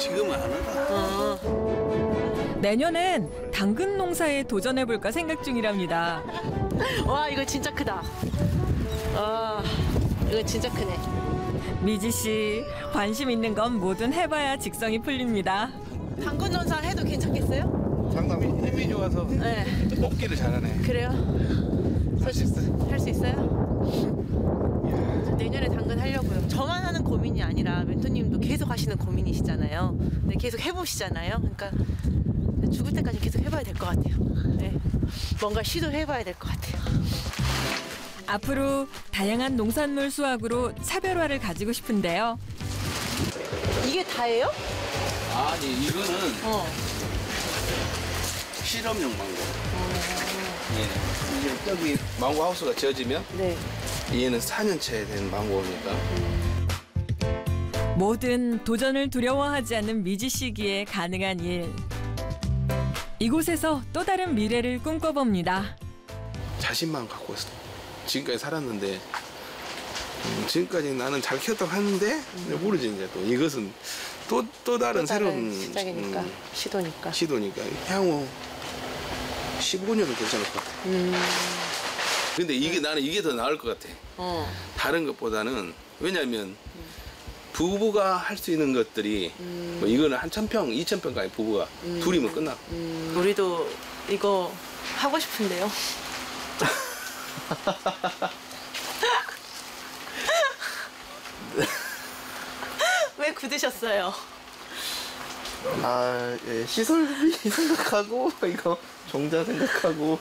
지금은 안 하다. 내년엔 당근 농사에 도전해볼까 생각 중이랍니다. 와, 이거 진짜 크다. 아, 이거 진짜 크네. 미지 씨, 관심 있는 건 뭐든 해봐야 직성이 풀립니다. 당근 농사 해도 괜찮겠어요? 상당히 힘이 좋아서 네. 먹기를 잘하네. 그래요? 할 수 있어. 할 수 있어요? 내년에 당근 하려고요. 저만 하는 고민이 아니라 멘토님도 계속 하시는 고민이시잖아요. 네, 계속 해보시잖아요. 그러니까 죽을 때까지 계속 해봐야 될 것 같아요. 네. 뭔가 시도해봐야 될 것 같아요. 앞으로 다양한 농산물 수확으로 차별화를 가지고 싶은데요. 이게 다예요? 아니 이거는 실험용 망고. 예. 이제 저기 망고 하우스가 지어지면 네. 얘는 4년째 된 망고니까. 모든 도전을 두려워하지 않는 미지 씨기에 가능한 일. 이곳에서 또 다른 미래를 꿈꿔봅니다. 자신만 갖고 지금까지 살았는데 지금까지 나는 잘 키웠다고 하는데 모르지 이제 또 이것은 또 다른 새로운 시작이니까 시도니까 향후 15년은 괜찮을 것 같아. 근데 나는 이게 더 나을 것 같아. 다른 것보다는 왜냐하면 부부가 할 수 있는 것들이 뭐 이거는 한 1000평, 2000평까지 부부가 둘이면 끝나. 우리도 이거 하고 싶은데요. 왜 굳으셨어요? 아, 예, 시설비 생각하고 이거 종자 생각하고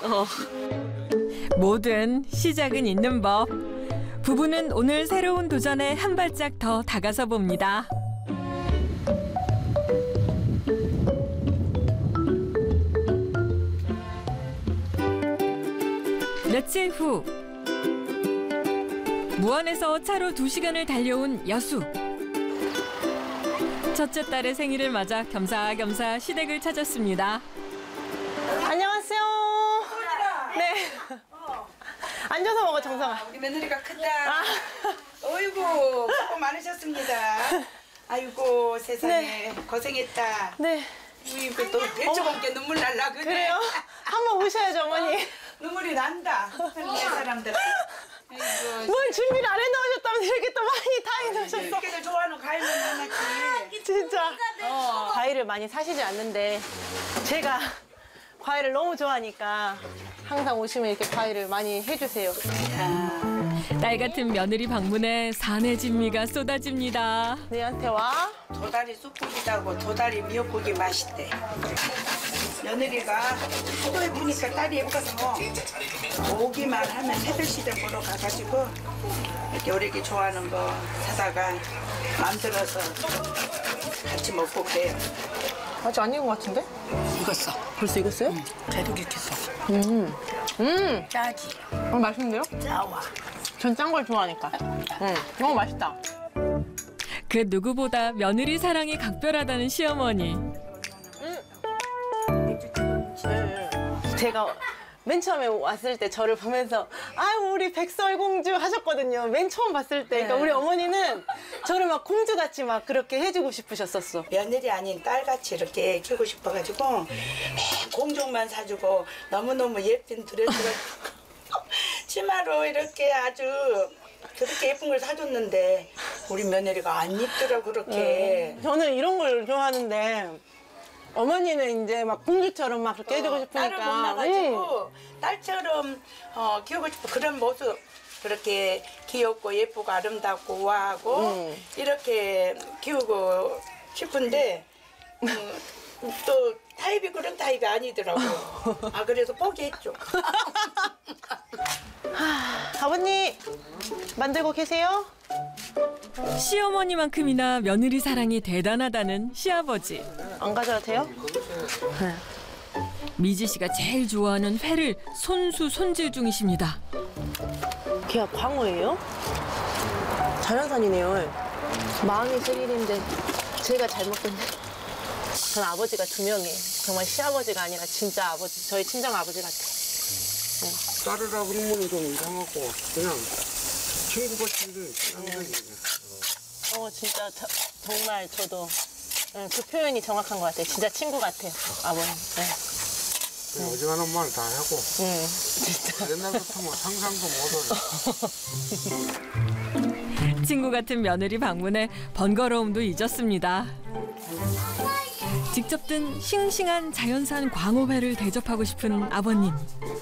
뭐든 시작은 있는 법. 부부는 오늘 새로운 도전에 한 발짝 더 다가서 봅니다. 며칠 후 무안에서 차로 2시간을 달려온 여수. 첫째 딸의 생일을 맞아 겸사겸사 시댁을 찾았습니다. 안녕하세요. 네. 앉아서 먹어, 정성아. 우리 며느리가 크다. 어이구, 수고 많으셨습니다. 아이고, 세상에 네. 고생했다. 네. 우리 또 배추공게 눈물 날라 그래. 그래요? 한번 오셔야죠, 어머니. 눈물이 난다. 내 사람들. 아이고, 뭘 준비를 안 해놓으셨다면 이렇게 또 많이 다 해놓으셨어. 이렇게들 좋아하는 과일만 많았지. 진짜. 과일을 많이 사시지 않는데 제가 과일을 너무 좋아하니까 항상 오시면 이렇게 과일을 많이 해주세요. 딸 같은 며느리 방문에 사내 진미가 쏟아집니다. 너희한테 와. 도다리 쑥국이도 하고 도다리 미역국이 맛있대. 며느리가 하도 예쁘니까 딸이 예뻐서 오기만 하면 새들시장 보러 가가지고 이렇게 우리 좋아하는 거 사다가 만들어서 같이 먹고 그래요. 아직 안 익은 것 같은데? 익었어. 벌써 익었어요? 계속 익혔어. 짜지. 맛있는데요? 짜와. 전 짠 걸 좋아하니까. 너무 맛있다. 그 누구보다 며느리 사랑이 각별하다는 시어머니. 제가 맨 처음에 왔을 때 저를 보면서 아유 우리 백설공주 하셨거든요. 맨 처음 봤을 때. 그러니까 우리 어머니는 저를 막 공주같이 막 그렇게 해주고 싶으셨었어. 며느리 아닌 딸같이 이렇게 키우고 싶어가지고 공종만 사주고 너무너무 예쁜 드레스를 치마로 이렇게 아주 그렇게 예쁜 걸 사줬는데 우리 며느리가 안 입더라 그렇게. 저는 이런 걸 좋아하는데 어머니는 이제 막 공주처럼 막 그렇게 해주고 싶으니까. 딸을 못 나가지고 딸처럼 키우고 싶어. 그런 모습 그렇게 귀엽고 예쁘고 아름답고 우아하고 이렇게 키우고 싶은데 또 타입이 그런 타입이 아니더라고. 아 그래서 포기했죠. 아버님 만들고 계세요? 시어머니만큼이나 며느리 사랑이 대단하다는 시아버지. 안 가져도 돼요? 미지 씨가 제일 좋아하는 회를 손수 손질 중이십니다. 걔가 광어예요? 자연산이네요. 마음이 슬일인데 제가 잘못됐네. 전 아버지가 2명이에요. 정말 시아버지가 아니라 진짜 아버지, 저희 친정 아버지 같아요. 따르라 그러면 좀 이상하고 그냥 친구같이 진짜 정말 저도 그 표현이 정확한 것 같아요. 진짜 친구 같아요, 아버님. 네. 어지간한 말 다 하고 진짜. 옛날 같으면 상상도 못하죠. 친구 같은 며느리 방문에 번거로움도 잊었습니다. 직접 든 싱싱한 자연산 광어회를 대접하고 싶은 아버님.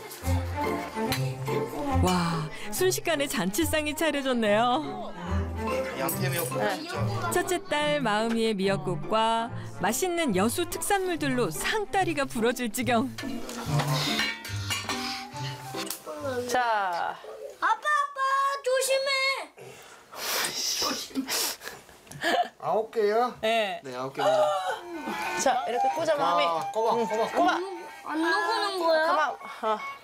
와, 순식간에 잔치상이 차려졌네요. 양태미역국 진짜. 첫째 딸 마음이의 미역국과 맛있는 여수 특산물들로 상다리가 부러질 지경. 자, 아빠 조심해. 9개요? 네. 네, 9개입니다. 자, 이렇게 꽂아 마음이. 꼬박. 꼬마. 안 녹는 거야? 가만.